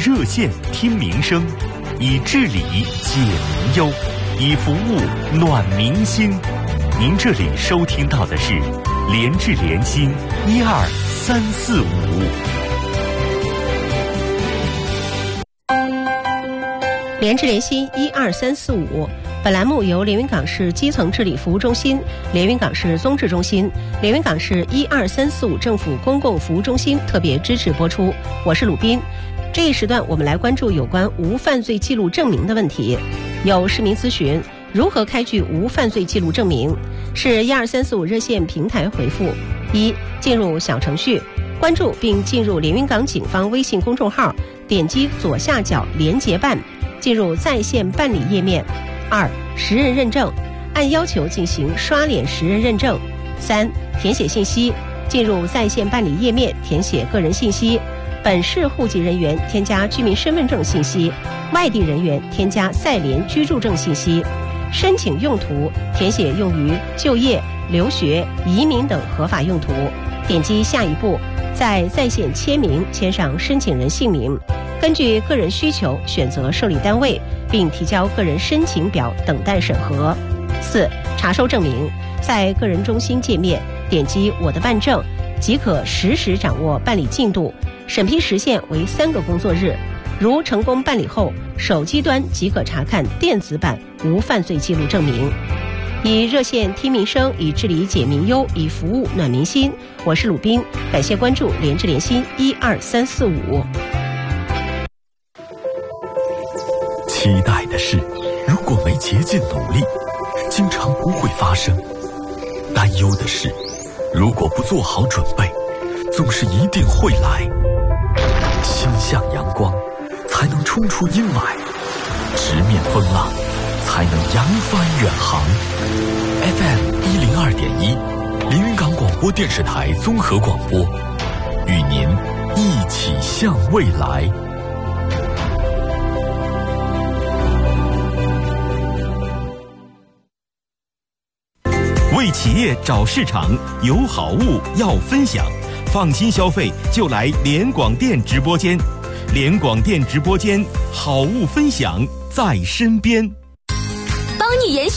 热线听民生，以治理解民忧，以服务暖民心。您这里收听到的是联治联心12345。 联治联心12345，本栏目由连云港市基层治理服务中心、连云港市综治中心、连云港市12345政府公共服务中心特别支持播出。我是鲁斌。这一时段我们来关注有关无犯罪记录证明的问题。有市民咨询如何开具无犯罪记录证明，是12345热线平台回复：一、进入小程序，关注并进入连云港警方微信公众号，点击左下角连结办，进入在线办理页面。二、识人认证，按要求进行刷脸识人认证。三、填写信息，进入在线办理页面，填写个人信息。本市户籍人员添加居民身份证信息，外地人员添加在联居住证信息。申请用途填写用于就业、留学、移民等合法用途。点击下一步，在线签名签上申请人姓名，根据个人需求选择受理单位，并提交个人申请表等待审核。四、查收证明，在个人中心界面点击我的办证，即可实时掌握办理进度，审批时限为3个工作日。如成功办理后，手机端即可查看电子版无犯罪记录证明。以热线听民生，以治理解民忧，以服务暖民心。我是鲁斌，感谢关注联治联心12345。 期待的事，如果没竭尽努力，经常不会发生；担忧的事，如果不做好准备，总是一定会来。心向阳光，才能冲出阴霾；直面风浪，才能扬帆远航。FM 102.1，连云港广播电视台综合广播，与您一起向未来。为企业找市场，有好物要分享，放心消费就来联广电直播间。联广电直播间，好物分享在身边， 帮你延续